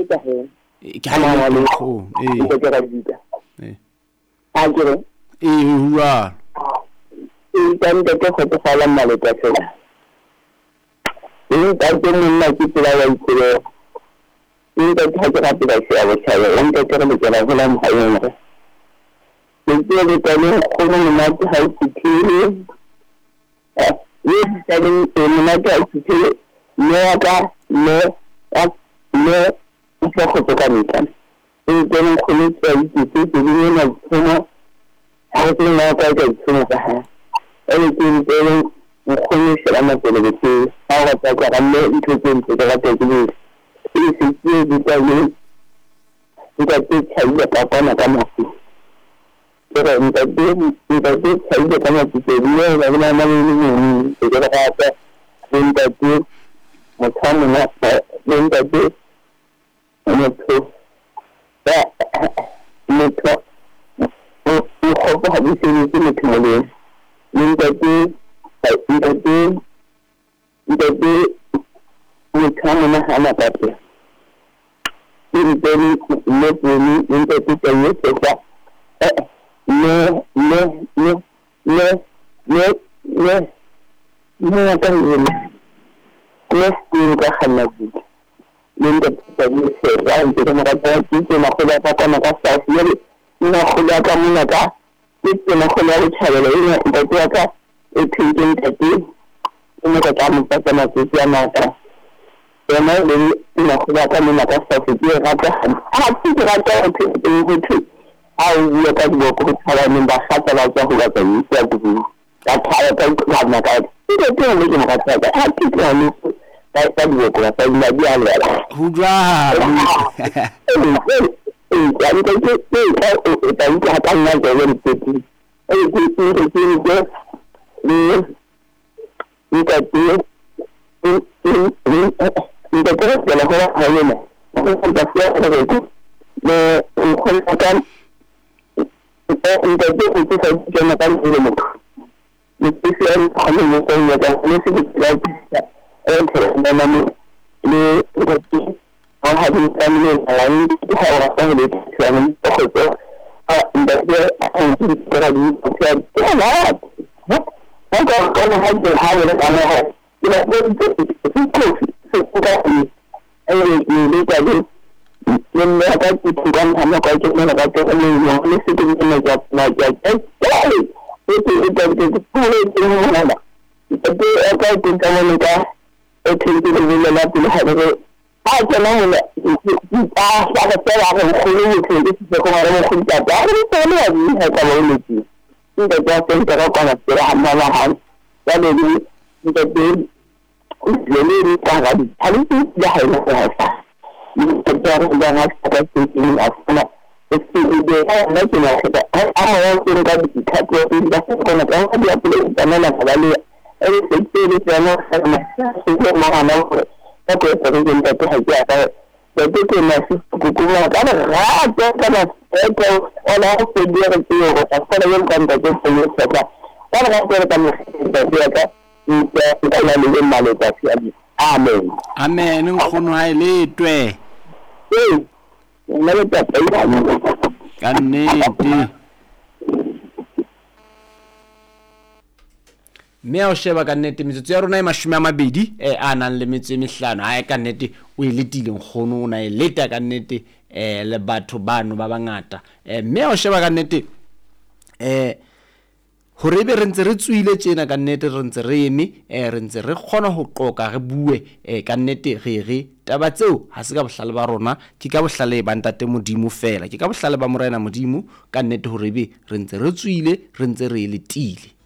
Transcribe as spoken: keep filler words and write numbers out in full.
letsa he ke ha le kho e ke ra dita eh a ke e hura e tang de ke go tsala male ka tsela e ta ke nna ke tsela ya itsele e ta ke ra pila se a botsa ya en ke re ke ra gola mo hayo ke ke le tane go mo na ke ha ke ye tane e mo na ke ke le ka le le ke go tsoka nika e ke mo go le tsa ke ke le na tsona a ke na ka ke tsona ka ha e ke ke le go le sela na ke le ke a ga tsa ka le ntse ke ntse ka ke ke e se ke di ka le di ka ke tsaya ka kana ka mo pero entonces entonces hay que tener que tener la una mano y que la casa entonces mostrando una entonces mucho ya mucho un poco a veces no tiene que morir entonces entonces entonces mostrando una jala parte y entonces no puede entonces tener que no no no no no no no kan yin no tin ka hanabi min da ta yi sai ran da kuma ta ci ce na kula ta kana ka safiya ina kula ka mun ka ce na kula ta da ina da ta ka e tin ta ce kuma ka ta mun ta na ce ya na ta yana da ina kula ka mun ka safiya ka ta a ci ka ta ta ai ya ta go ko tsara min ba sa ta ba ta ko ta yi ta ku ta ta ta ka na ka ita ce ne ke maka ta a ci ta ne ta ta go ko ta yi biya ne hudra eh ya ni ta ce ta ta yi ta ta na da wani ce eh ku ku ku ku ne ni ta ce ni ni ni ta ce da la ko ha ne ko ta ce da ku ne ko ta entonces usted se me cae de mucho y si él cuando me estoy ya no sé qué la él se me mami le digo a hacer también a la y ahora está de que un poco todo a entonces a un para mí o sea ya nada no cuando cuando hay que hacer la cara y la gente se se se él le digo nên là cái chuyện quan trọng là cái chuyện là cái chuyện là mình muốn lấy sự tin là gặp là cái cái cái cái chuyện cái cái cái chuyện là đó cái cái chuyện cái này cái cái chuyện cái này là cái hay cái à cho nên là à là cái là cái khối lượng cái cái cái mà nó không chặt cái cái này là gì hay cái này là gì cái cái chuyện cái con là cái hàng là hàng cái này đi cái chuyện cái này đi qua cái thành cái là hay là sao Sejarah jangan ada sisi asma. Sisi ide ada cuma kita. Apa yang kita bisa kita kita nak dia boleh tanam kembali. Ini sisi di sana sama. Sisi mana tapi sering kita terhajat ada. Jadi kita masih kukulah kan. Ah, jangan itu orang sedia itu. Kalau yang kan kita punya saja. Kalau kita kita dia kan kita kita lalu malu pasti. Amen. Amen. Ngono hai le twe. Eh, nna le tsa ina mo. Ka nnete. Me a o sheba ka nnete metsotso ya rona e mashome a mabedi e a nang le metse mehlano a ka nnete o eletile nkgono o na e leta ka nnete eh le batho bano ba bangata eh me a o sheba ka nnete eh hore be re ntse re tswile tsena ka nnete re ntse re eme eh re ntse re kgona ho qoka re bue eh ka nnete re re taba tseo ha se ka bohlale ba rona ke ka bohlale ba ntate modimo fela ke ka bohlale ba morena modimo ka nnete hore be re ntse re tswile re ntse re letile